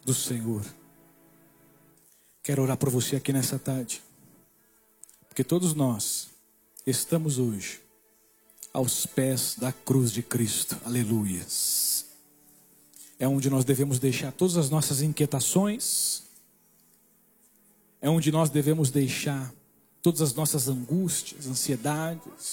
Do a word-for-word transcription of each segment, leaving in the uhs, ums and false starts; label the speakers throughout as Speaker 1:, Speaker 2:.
Speaker 1: do Senhor. Quero orar por você aqui nessa tarde, porque todos nós estamos hoje aos pés da cruz de Cristo. Aleluias. É onde nós devemos deixar todas as nossas inquietações, é onde nós devemos deixar todas as nossas angústias, ansiedades,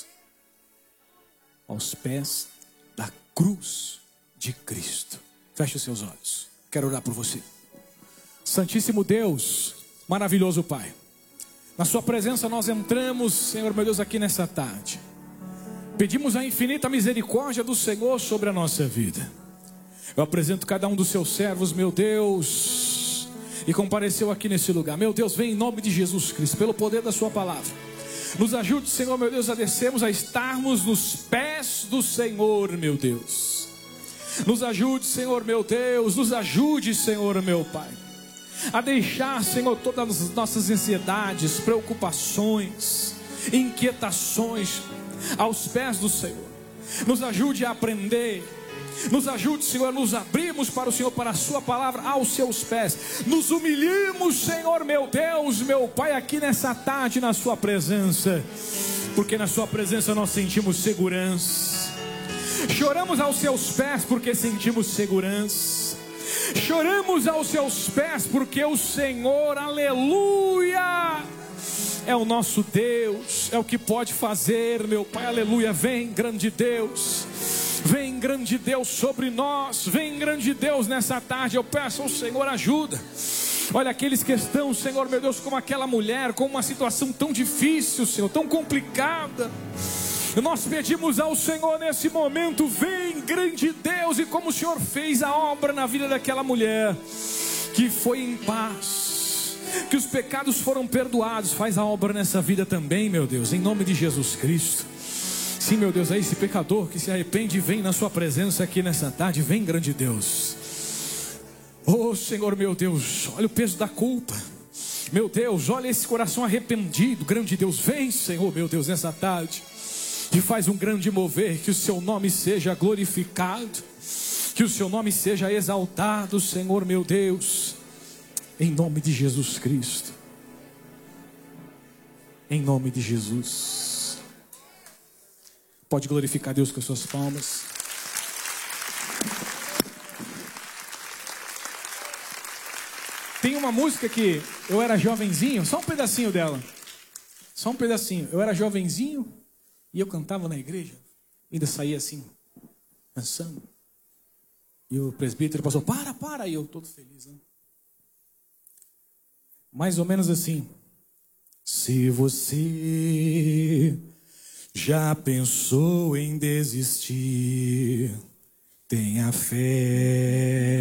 Speaker 1: aos pés da cruz de Cristo. Feche os seus olhos. Quero orar por você. Santíssimo Deus, maravilhoso Pai, na sua presença nós entramos, Senhor meu Deus, aqui nessa tarde. Pedimos a infinita misericórdia do Senhor sobre a nossa vida. Eu apresento cada um dos seus servos, meu Deus, e compareceu aqui nesse lugar. Meu Deus, vem em nome de Jesus Cristo, pelo poder da sua palavra. Nos ajude, Senhor, meu Deus, a descermos, a estarmos nos pés do Senhor, meu Deus. Nos ajude, Senhor, meu Deus, nos ajude, Senhor, meu Pai, a deixar, Senhor, todas as nossas ansiedades, preocupações, inquietações aos pés do Senhor. Nos ajude a aprender. Nos ajude, Senhor, a nos abrirmos para o Senhor, para a sua palavra aos seus pés. Nos humilhemos, Senhor, meu Deus, meu Pai, aqui nessa tarde na sua presença, porque na sua presença nós sentimos segurança. Choramos aos seus pés porque sentimos segurança. Choramos aos seus pés porque o Senhor, aleluia, é o nosso Deus, é o que pode fazer, meu Pai, aleluia. Vem, grande Deus. Vem, grande Deus, sobre nós. Vem, grande Deus, nessa tarde. Eu peço ao Senhor ajuda. Olha, aqueles que estão, Senhor, meu Deus, como aquela mulher, com uma situação tão difícil, Senhor, tão complicada. Nós pedimos ao Senhor nesse momento, vem, grande Deus, e como o Senhor fez a obra na vida daquela mulher, que foi em paz, que os pecados foram perdoados, faz a obra nessa vida também, meu Deus, em nome de Jesus Cristo. Sim, meu Deus, é esse pecador que se arrepende e vem na sua presença aqui nessa tarde. Vem, grande Deus. Oh, Senhor, meu Deus, olha o peso da culpa. Meu Deus, olha esse coração arrependido. Grande Deus, vem, Senhor, meu Deus, nessa tarde. E faz um grande mover, que o seu nome seja glorificado, que o seu nome seja exaltado, Senhor, meu Deus. Em nome de Jesus Cristo. Em nome de Jesus. Pode glorificar Deus com as suas palmas. Tem uma música que eu era jovenzinho, só um pedacinho dela. Só um pedacinho. Eu era jovenzinho e eu cantava na igreja. Ainda saía assim, dançando. E o presbítero passou, para, para. E eu todo feliz, né? Mais ou menos assim. Se você já pensou em desistir, tenha fé.